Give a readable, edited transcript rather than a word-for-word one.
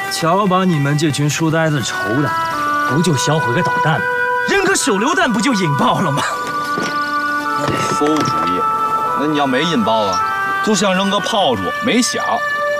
瞧把你们这群书呆子愁的，不就销毁个导弹吗？扔个手榴弹不就引爆了吗？ 馊主意，那你要没引爆啊，就像扔个炮竹没响，